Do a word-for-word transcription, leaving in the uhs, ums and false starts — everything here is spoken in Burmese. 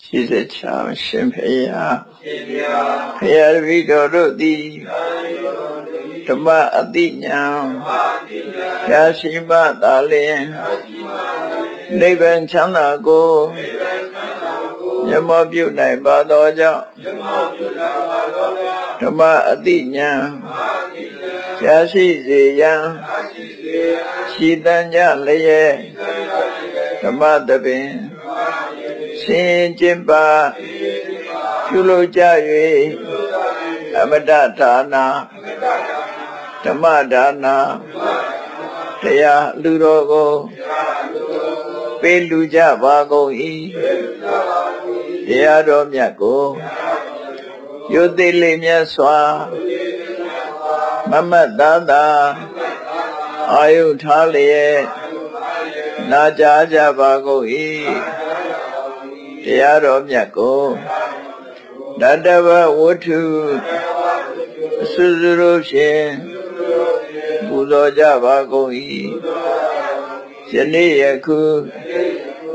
ရှိစေချာရှင်ဖေယဖေယတပိတော်တို့သည်ဓမ္မအတိညာရရှိမှသာလျှင်နိဗ္ဗာန်ချမ်းသာကိုမျက်မှောက်ပြုနိုင်ပါသောကြောင့်ဓမ္မအတိညာရရှိစေရန်ရှိတန်ကြလျက်ဓမ္မတပင်ဆင်ကျင်ပါပြုလုပ်ကြ၍အမတဒါနာဓမ္မဒါနာတရားလူတော်ကိုပေးလူကြပါကုန်၏တရားတော်မြတ်ကိုယုသိလေးမြတ်စွာမမတ်သာသာအာယုထားလျက်နာကြားကြပါကုန်၏တရားတော်မြတ်ကိုတတဝဝတ္ထုအစွတ်စွတ်ဖြင့်ပူဇော်ကြပါကုန်၏ယနေ့ယခု